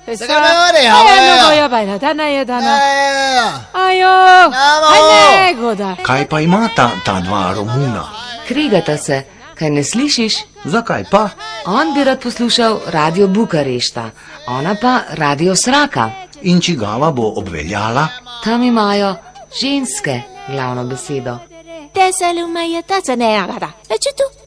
Kaj pa ima ta dva Romuna? Krigata se, kaj ne slišiš? Zakaj pa? On bi rad poslušal Radio Bukarešta, ona pa Radio Sraka. In čigava bo obveljala? Tam imajo ženske glavno besedo. Te se lumaje, ta se ne agada. Če tu?